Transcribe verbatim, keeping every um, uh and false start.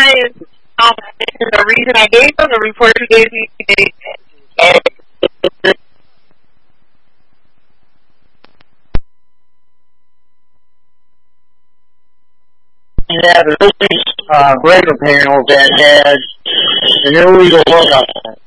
guys um, the reason I gave them, the report you gave me today. Yeah, the really uh, greater panels that had an illegal hookup.